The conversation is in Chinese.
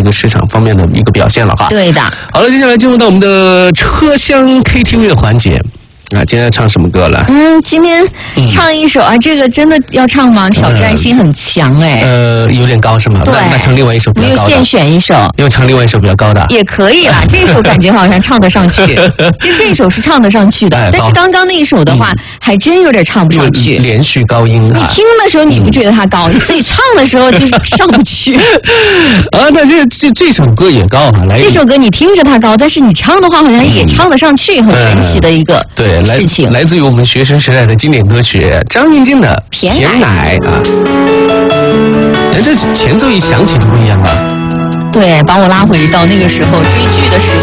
个市场方面的一个表现了哈。 对的。 好了，接下来进入到我们的车厢 KTV 的环节。啊，今天唱什么歌了？ 今天唱一首啊，这个真的要唱吗？挑战性很强哎。 有点高是吗？ 对， 那唱另外一首比较高的。 没有现选一首， 又唱另外一首比较高的也可以啦。这首感觉好像唱得上去，其实这首是唱得上去的，但是刚刚那一首的话，还真有点唱不上去。 连续高音， 你听的时候你不觉得它高，你自己唱的时候就是上不去。 啊，但是这首歌也高啊， 这首歌你听着它高，但是你唱的话好像也唱得上去，很神奇的一个事情。 来自于我们学生时代的经典歌曲张芸京的《甜奶》啊，这前奏一响起就不一样了。 对，把我拉回到那个时候追剧的时